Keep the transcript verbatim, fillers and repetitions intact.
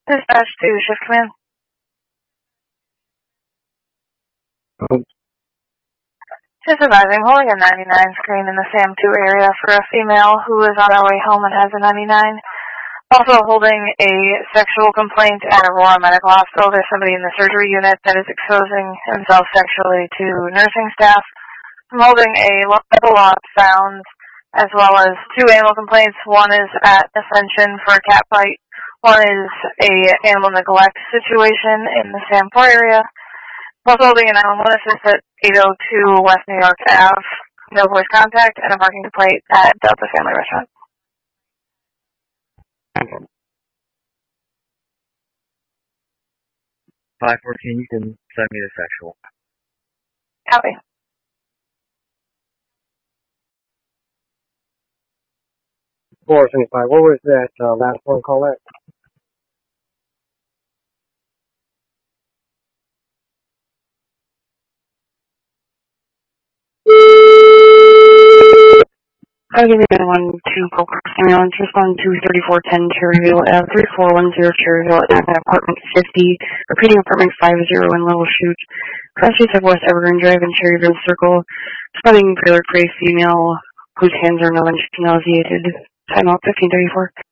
Dispatch to Shift Command. Oh. Just advising, holding a ninety-nine screen in the SAM two area for a female who is on her way home and has a ninety-nine. Also holding a sexual complaint at Aurora Medical Hospital. There's somebody in the surgery unit that is exposing himself sexually to nursing staff. I'm holding a local loss found, as well as two animal complaints. One is at Ascension for a cat fight. One is a animal neglect situation in the SAM four area. Also holding an nine one one assist at eight oh two West New York Avenue. No voice contact, and a parking complaint at Delta Family Restaurant. five fourteen, you can send me the sexual. Copy. four seventy-five, what was that uh, last one call at? I'll give you one two Coke ambulance, respond to thirty-four ten Cherryville Ave, three four one zero Cherryville at apartment fifty, repeating apartment five zero in Level Chute, cross streets of West Evergreen Drive in Cherryville Circle, spotting trailer prey female whose hands are nauseated. Time out fifteen thirty-four.